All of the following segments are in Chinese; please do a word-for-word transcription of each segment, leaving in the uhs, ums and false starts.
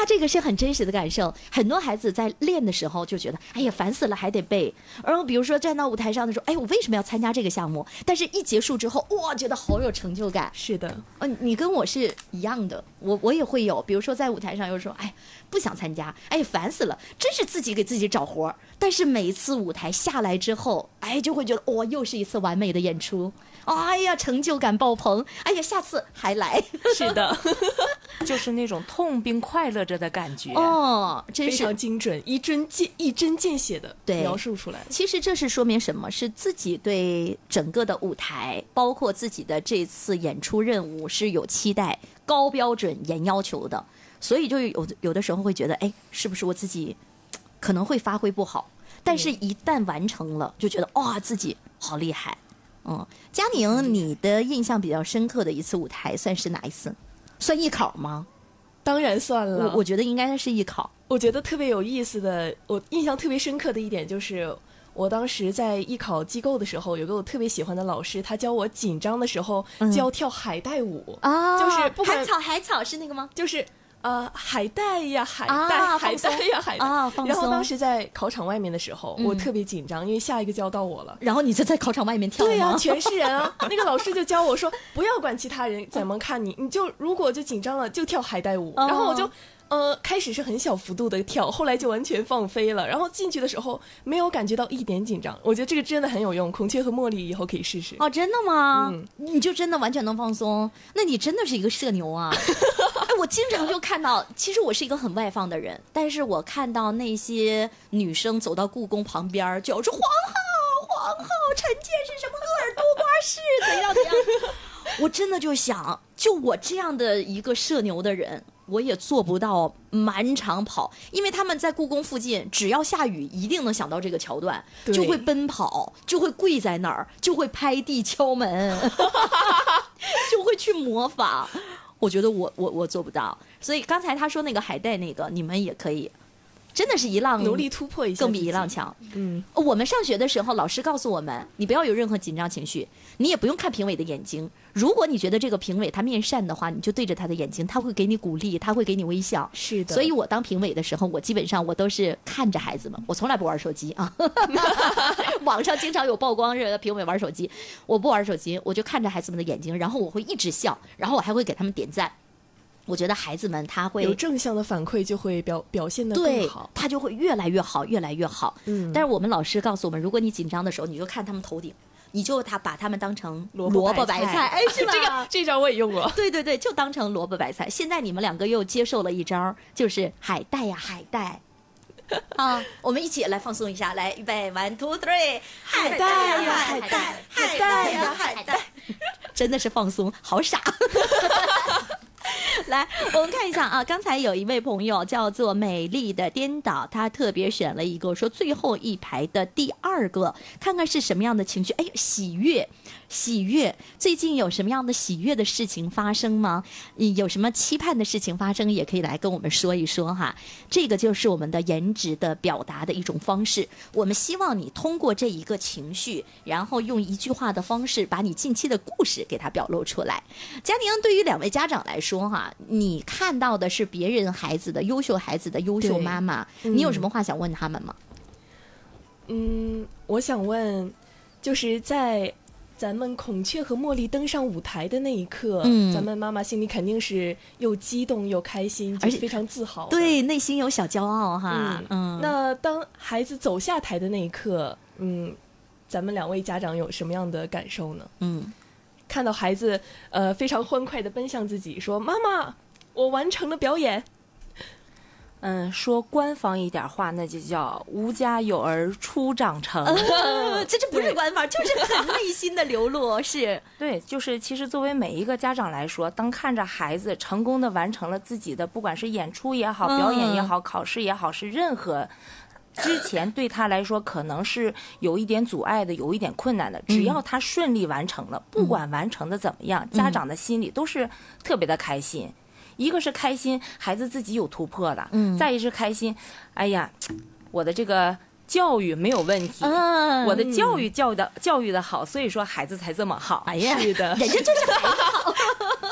他这个是很真实的感受。很多孩子在练的时候就觉得，哎呀，烦死了，还得背。然后比如说站到舞台上的时候，哎，我为什么要参加这个项目？但是一结束之后，哇，觉得好有成就感。 是的， 呃，你跟我是一样的，我我也会有。比如说在舞台上，有时候，哎，不想参加，哎，烦死了，真是自己给自己找活。但是每一次舞台下来之后，哎，就会觉得，哇，又是一次完美的演出。哎呀，成就感爆棚！哎呀，下次还来。 是的， 就是那种痛并快乐着的感觉。 哦，真是非常精准，一针见一针见血的描述出来。 其实这是说明什么？是自己对整个的舞台，包括自己的这次演出任务是有期待、高标准、严要求的。所以就有有的时候会觉得，哎，是不是我自己可能会发挥不好？但是一旦完成了，就觉得哇，自己好厉害。嗯，佳宁，你的印象比较深刻的一次舞台算是哪一次？算艺考吗？ 当然算了， 我我觉得应该是艺考。 我觉得特别有意思的，我印象特别深刻的一点就是，我当时在艺考机构的时候，有个我特别喜欢的老师，他教我紧张的时候就要跳海带舞啊、嗯， 就是不管海草海草是那个吗？ 就是。呃，海带呀，海带， 啊、 海带呀，海带。 啊、 然后当时在考场外面的时候，嗯、我特别紧张，因为下一个就要到我了。 然后你就在考场外面跳吗？ 对呀、啊，全是人啊。那个老师就教我说，不要管其他人怎么看你，你就如果就紧张了，就跳海带舞。哦、然后我就。呃，开始是很小幅度的跳，后来就完全放飞了。然后进去的时候没有感觉到一点紧张，我觉得这个真的很有用。孔雀和茉莉以后可以试试。 哦，真的吗？ 嗯， 你就真的完全能放松？那你真的是一个社牛啊！哎，我经常就看到，其实我是一个很外放的人，但是我看到那些女生走到故宫旁边，就要说皇后，皇后，臣妾是什么鄂尔多瓜氏，怎样怎样。我真的就想，就我这样的一个社牛的人。我也做不到满场跑，因为他们在故宫附近，只要下雨，一定能想到这个桥段，就会奔跑，就会跪在那儿，就会拍地敲门，就会去模仿。我觉得我我我做不到，所以刚才他说那个海带那个，你们也可以。真的是一浪努力突破一下， 更比一浪强。 嗯， 我们上学的时候，老师告诉我们，你不要有任何紧张情绪，你也不用看评委的眼睛。如果你觉得这个评委他面善的话，你就对着他的眼睛，他会给你鼓励，他会给你微笑。 是的。 所以我当评委的时候，我基本上我都是看着孩子们，我从来不玩手机啊。网上经常有曝光这评委玩手机，我不玩手机，我就看着孩子们的眼睛，然后我会一直笑，然后我还会给他们点赞。我觉得孩子们他会有正向的反馈，就会表表现得更好， 他就会越来越好，越来越好。 嗯， 但是我们老师告诉我们，如果你紧张的时候，你就看他们头顶，你就他把他们当成萝卜白菜，哎，是吧？ 这个这招我也用过。 对对对，就当成萝卜白菜。现在你们两个又接受了一招，就是海带呀，海带。啊，我们一起来放松一下，来，预备 ，one two three， 海带呀，海带，海带呀，海带， 真的是放松，好傻。来，我们看一下啊，刚才有一位朋友叫做美丽的颠倒，他特别选了一个说最后一排的第二个，看看是什么样的情绪。哎，喜悦，喜悦，最近有什么样的喜悦的事情发生吗？有什么期盼的事情发生，也可以来跟我们说一说哈。这个就是我们的颜值的表达的一种方式。我们希望你通过这一个情绪，然后用一句话的方式，把你近期的故事给它表露出来。佳宁，对于两位家长来说哈，你看到的是别人孩子的优秀孩子的优秀妈妈，你有什么话想问他们吗？ 嗯，我想问，就是在咱们孔雀和茉莉登上舞台的那一刻，嗯，咱们妈妈心里肯定是又激动又开心，而且非常自豪， 对，内心有小骄傲哈。 嗯，嗯，那当孩子走下台的那一刻，嗯，咱们两位家长有什么样的感受呢？ 嗯， 看到孩子呃非常欢快地奔向自己，说：“妈妈，我完成了表演。” 嗯，说官方一点话，那就叫吾家有儿初长成。 呃、这这不是官方，就是很内心的流露。是对，就是其实作为每一个家长来说，当看着孩子成功的完成了自己的，不管是演出也好，表演也好，嗯、考试也好，是任何之前对他来说可能是有一点阻碍的，有一点困难的，只要他顺利完成了，嗯、不管完成的怎么样，嗯、家长的心里都是特别的开心。一个是开心，孩子自己有突破了，嗯，再一是开心，哎呀，我的这个教育没有问题，嗯、我的教育教的教育的好，所以说孩子才这么好。 哎呀， 是的， 人家就是孩子好。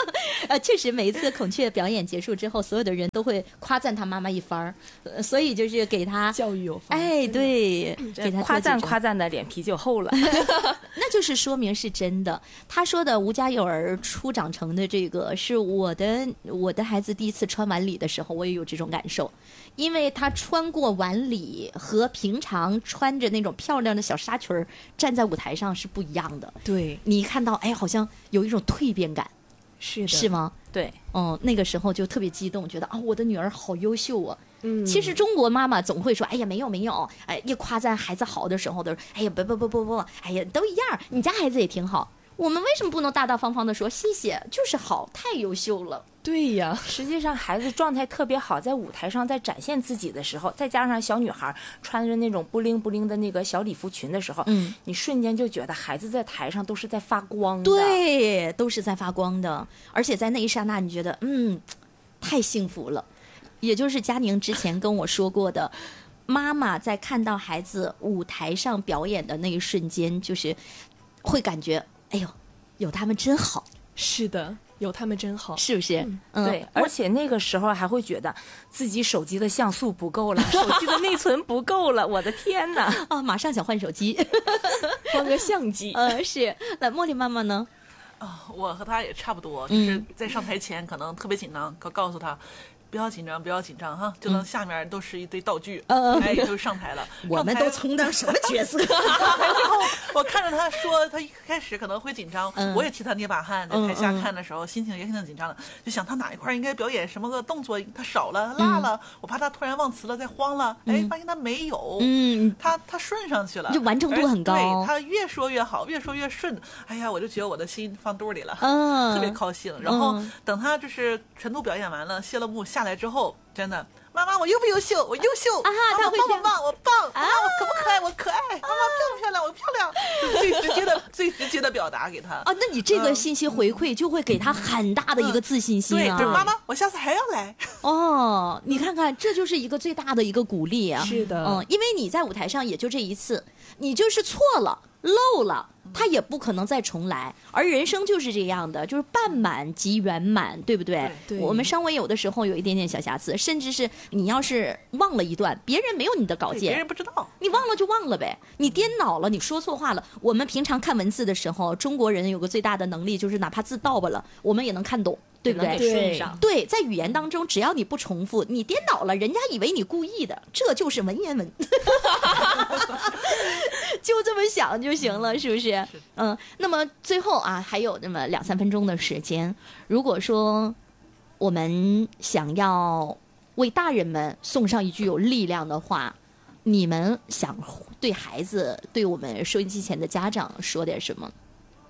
呃，确实每一次孔雀表演结束之后，所有的人都会夸赞他妈妈一番儿、呃，所以就是给他教育有方。 哎，对，给他夸赞夸。 夸赞的脸皮就厚了。 那就是说明是真的。他说的无家有儿初长成的这个，是我的我的孩子第一次穿晚礼的时候，我也有这种感受，因为他穿过晚礼和平常穿着那种漂亮的小纱裙儿站在舞台上是不一样的。 对， 你一看到，哎，好像有一种蜕变感， 是的， 是吗？ 对， 嗯，那个时候就特别激动，觉得啊，我的女儿好优秀啊。 嗯， 其实中国妈妈总会说，哎呀，没有没有，哎，一夸赞孩子好的时候都是，哎呀，不不不不不，哎呀，都一样，你家孩子也挺好。我们为什么不能大大方方的说谢谢？就是好，太优秀了。 对呀， 实际上孩子状态特别好，在舞台上在展现自己的时候，再加上小女孩穿着那种不灵不灵的那个小礼服裙的时候， 嗯， 你瞬间就觉得孩子在台上都是在发光的。 对，都是在发光的，而且在那一刹那，你觉得嗯，太幸福了。也就是佳宁之前跟我说过的，妈妈在看到孩子舞台上表演的那一瞬间，就是会感觉，哎呦，有他们真好。 是的，有他们真好， 是不是？嗯， 对，而且那个时候还会觉得自己手机的像素不够了，手机的内存不够了，我的天哪！ 啊，马上想换手机， 换个相机。 呃，是。那茉莉妈妈呢？ 啊、我和他也差不多，就是在上台前可能特别紧张，告告诉他。不要紧张，不要紧张哈，就能下面都是一堆道具， 嗯、 哎，就上台了。 我们都充当什么角色？ 然后我看着他说，他一开始可能会紧张， 嗯、 我也替他捏把汗，在台下看的时候，嗯、心情也挺紧张的，就想他哪一块应该表演什么个动作，他少了、落了，嗯、我怕他突然忘词了，再慌了，哎，发现他没有， 嗯， 他他顺上去了， 就完成度很高， 对，他越说越好，越说越顺，哎呀，我就觉得我的心放兜里了， 嗯， 特别高兴。然后等他就是全部表演完了，谢了幕下来之后。真的，妈妈，我优不优秀？我优秀啊！ 妈妈棒不棒？我棒啊！我可不可爱？我可爱！妈妈漂不漂亮？我漂亮！最直接的、最直接的表达给他啊！那你这个信息回馈就会给他很大的一个自信心啊！ 对，妈妈，我下次还要来。 哦，你看看，这就是一个最大的一个鼓励啊！ 是的， 嗯，因为你在舞台上也就这一次，你就是错了、漏了。他也不可能再重来，而人生就是这样的，就是半满即圆满，对不对？ 对， 我们稍微有的时候有一点点小瑕疵，甚至是你要是忘了一段，别人没有你的稿件， 别人不知道， 你忘了就忘了呗。你颠倒了，你说错话了。我们平常看文字的时候，中国人有个最大的能力，就是哪怕字倒吧了，我们也能看懂。对不对？ 对， 对，在语言当中，只要你不重复，你颠倒了，人家以为你故意的，这就是文言文。就这么想就行了，是不是？嗯，那么最后啊，还有那么两三分钟的时间，如果说我们想要为大人们送上一句有力量的话，你们想对孩子，对我们收音机前的家长说点什么？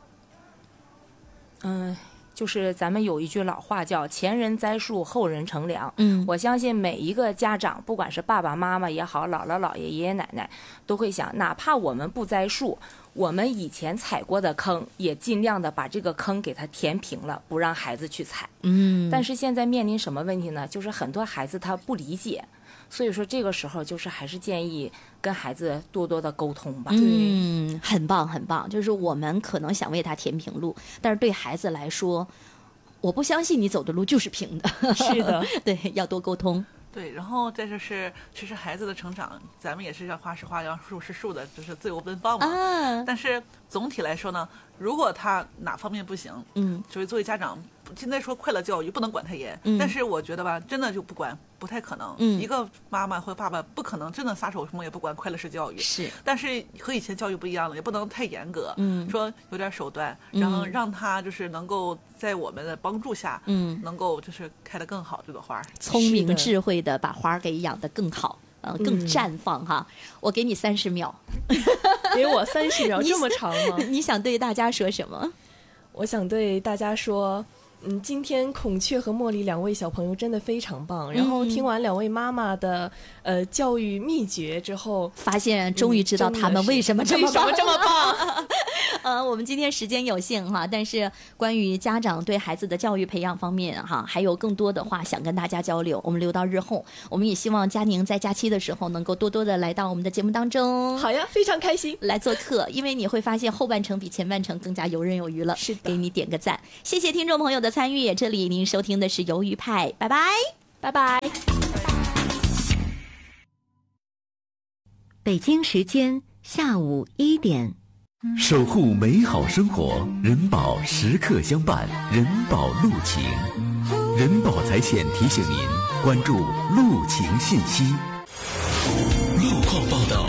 嗯。就是咱们有一句老话叫前人栽树后人乘凉， 嗯， 我相信每一个家长，不管是爸爸妈妈也好，姥姥姥爷爷爷奶奶，都会想，哪怕我们不栽树，我们以前踩过的坑，也尽量的把这个坑给它填平了，不让孩子去踩。 嗯， 但是现在面临什么问题呢？就是很多孩子他不理解。所以说这个时候就是还是建议跟孩子多多的沟通吧。 嗯，很棒很棒，就是我们可能想为他填平路，但是对孩子来说，我不相信你走的路就是平的。 是的， 对，要多沟通。 对，然后再就是其实孩子的成长，咱们也是让花是花，让树是树的，就是自由奔放嘛。 啊， 但是总体来说呢，如果他哪方面不行， 嗯， 所以作为家长，现在说快乐教育不能管太严， 嗯， 但是我觉得吧，真的就不管不太可能。 嗯， 一个妈妈或爸爸不可能真的撒手什么也不管快乐式教育。 是， 但是和以前教育不一样了，也不能太严格。 嗯， 说有点手段，然后让他就是能够在我们的帮助下， 嗯， 能够就是开得更好这个花， 聪明智慧的把花给养得更好。呃，更绽放哈！嗯、我给你三十秒， 给我三十秒，这么长吗？ 你想对大家说什么？ 我想对大家说，嗯，今天孔雀和茉莉两位小朋友真的非常棒。然后听完两位妈妈的呃教育秘诀之后， 发现终于知道他们为什么这么棒，为什么这么棒。 呃，我们今天时间有限哈，但是关于家长对孩子的教育培养方面哈，还有更多的话想跟大家交流，我们留到日后。我们也希望佳宁在假期的时候能够多多的来到我们的节目当中。 好呀，非常开心来做客，因为你会发现后半程比前半程更加游刃有余了。 是的， 给你点个赞。谢谢听众朋友的参与，这里您收听的是鱿鱼派，拜拜， 拜拜。 北京时间下午一点。 守护美好生活，人保时刻相伴，人保路情，人保财险提醒您关注路情信息。路况报道。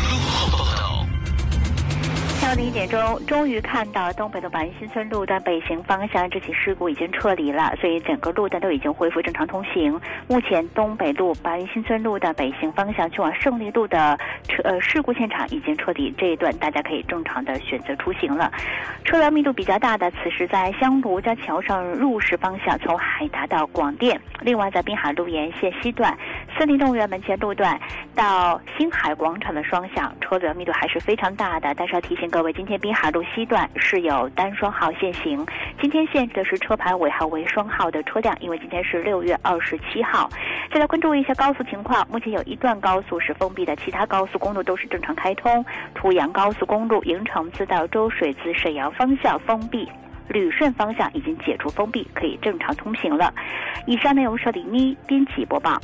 下午的一点钟，终于看到东北的白云新村路段北行方向这起事故已经撤离了，所以整个路段都已经恢复正常通行。目前东北路白云新村路的北行方向去往胜利路的车呃事故现场已经撤离，这一段大家可以正常的选择出行了。车辆密度比较大的，此时在香炉家桥上入市方向，从海达到广电；另外在滨海路沿线西段、森林动物园门前路段到星海广场的双向，车流密度还是非常大的。但是要提醒各位，今天滨海路西段是有单双号限行，今天限制的是车牌尾号为双号的车辆，因为今天是六月二十七号。再来关注一下高速情况，目前有一段高速是封闭的，其他高速公路都是正常开通。濮阳高速公路营城自到周水自沈阳方向封闭，旅顺方向已经解除封闭，可以正常通行了。以上内容是李妮编辑播报。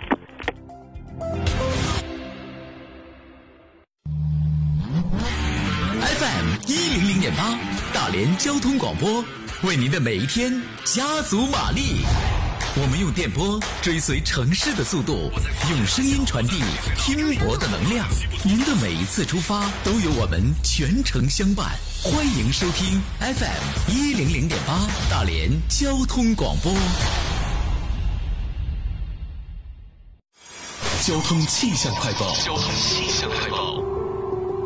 F M 一零零点八，大连交通广播，为您的每一天加足马力。我们用电波追随城市的速度，用声音传递拼搏的能量。您的每一次出发，都有我们全程相伴。欢迎收听 F M 一零零点八，大连交通广播。交通气象快报。交通气象快报。